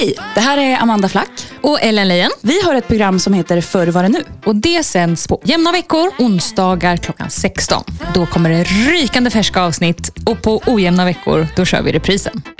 Hej, det här är Amanda Flack och Ellen Leyen. Vi har ett program som heter Förr var det nu. Och det sänds på jämna veckor, onsdagar klockan 16. Då kommer det rykande färska avsnitt och på ojämna veckor då kör vi reprisen.